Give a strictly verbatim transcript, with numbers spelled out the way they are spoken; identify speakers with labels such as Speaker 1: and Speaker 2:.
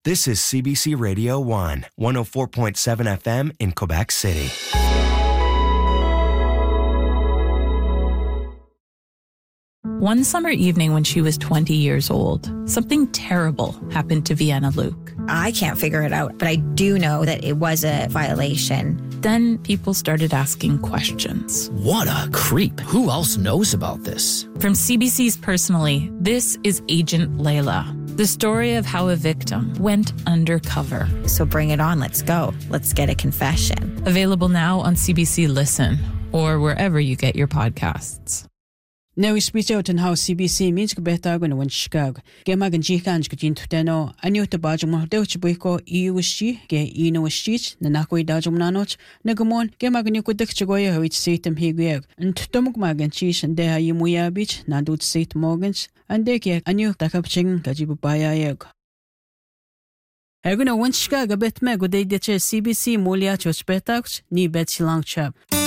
Speaker 1: This is C B C Radio one, one oh four point seven F M in Quebec City.
Speaker 2: One summer evening when she was twenty years old, something terrible happened to Vienna Luke.
Speaker 3: I can't figure it out, but I do know that it was a violation.
Speaker 2: Then people started asking questions.
Speaker 4: What a creep. Who else knows about this?
Speaker 2: From C B C's Personally, this is Agent Layla, the story of how a victim went undercover.
Speaker 3: So bring it on. Let's go. Let's get a confession.
Speaker 2: Available now on C B C Listen or wherever you get your podcasts.
Speaker 5: Now we speak out on how C B C means to better when one Chicago. Get Magan Jikans get into Teno, and you to Bajum Deutsche Boyko, E U S G, get Eno Stitch, Nanako Dajum Nanot, Nagamon, get Magan Yuko Dexagoya, which seat him Higueg, and Tomuk Magan Cheese and Deha Yimuya Beach, Nandut Seat Morgans, and Dekia, and you Takapching, Gajibu Baya. Eguna one Chicago bet me good day C B C Mulia Church Betax, ni bet Silang Chap.